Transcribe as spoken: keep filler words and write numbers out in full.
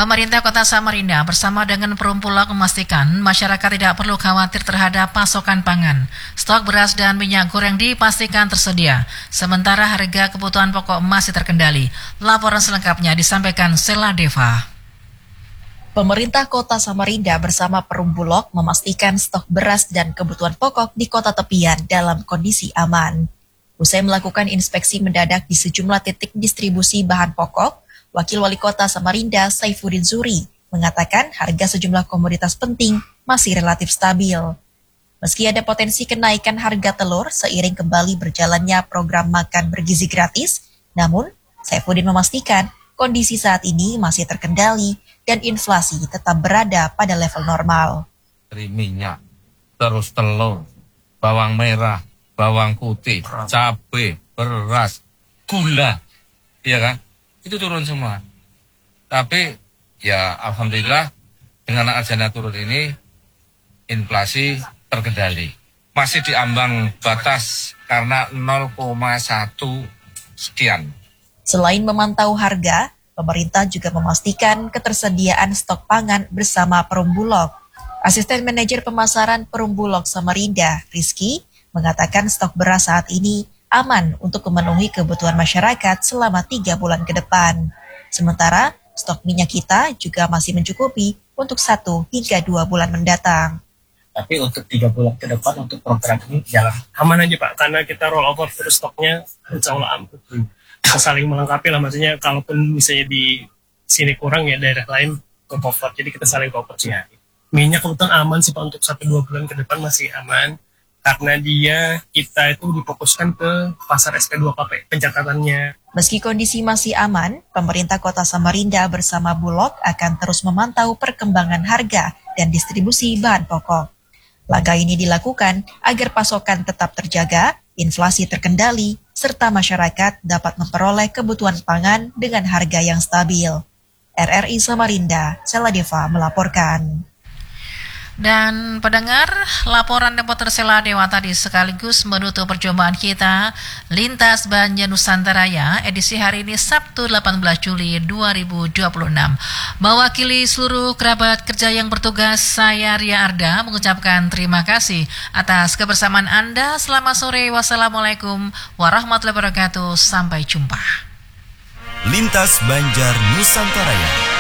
Pemerintah Kota Samarinda bersama dengan Perum Bulog memastikan masyarakat tidak perlu khawatir terhadap pasokan pangan. Stok beras dan minyak goreng dipastikan tersedia, sementara harga kebutuhan pokok masih terkendali. Laporan selengkapnya disampaikan Sela Deva. Pemerintah Kota Samarinda bersama Perum Bulog memastikan stok beras dan kebutuhan pokok di kota tepian dalam kondisi aman. Usai melakukan inspeksi mendadak di sejumlah titik distribusi bahan pokok, Wakil Wali Kota Samarinda Saifuddin Zuri mengatakan harga sejumlah komoditas penting masih relatif stabil. Meski ada potensi kenaikan harga telur seiring kembali berjalannya program makan bergizi gratis, namun Saifuddin memastikan kondisi saat ini masih terkendali dan inflasi tetap berada pada level normal. Dari minyak, terus telur, bawang merah, bawang putih, cabai, beras, gula, iya kan? Itu turun semua. Tapi ya alhamdulillah dengan adanya turun ini inflasi terkendali. Masih diambang batas karena nol koma satu sekian. Selain memantau harga, pemerintah juga memastikan ketersediaan stok pangan bersama Perum Bulog. Asisten Manajer Pemasaran Perum Bulog Samarinda, Rizky, mengatakan stok beras saat ini aman untuk memenuhi kebutuhan masyarakat selama tiga bulan ke depan. Sementara, stok minyak kita juga masih mencukupi untuk satu hingga dua bulan mendatang. Tapi untuk tiga bulan ke depan untuk program ini jalan aman aja Pak, karena kita roll over terus stoknya insya Allah aman. Kita saling melengkapi lah, maksudnya kalaupun misalnya di sini kurang ya daerah lain ke cover, jadi kita saling cover sih. Ya. Minyak kebetulan aman sih Pak, untuk satu dua bulan ke depan masih aman. Karena dia, kita itu difokuskan ke pasar S P dua K P, pencatatannya. Meski kondisi masih aman, pemerintah Kota Samarinda bersama Bulog akan terus memantau perkembangan harga dan distribusi bahan pokok. Langkah ini dilakukan agar pasokan tetap terjaga, inflasi terkendali, serta masyarakat dapat memperoleh kebutuhan pangan dengan harga yang stabil. R R I Samarinda, Sela Deva melaporkan. Dan pendengar, laporan reporter Sela Dewa tadi sekaligus menutup perjumpaan kita Lintas Banjar Nusantara edisi hari ini Sabtu delapan belas Juli dua ribu dua puluh enam. Mewakili seluruh kerabat kerja yang bertugas, saya Ria Arda mengucapkan terima kasih atas kebersamaan Anda. Selamat sore, wassalamualaikum warahmatullahi wabarakatuh. Sampai jumpa. Lintas Banjar Nusantara.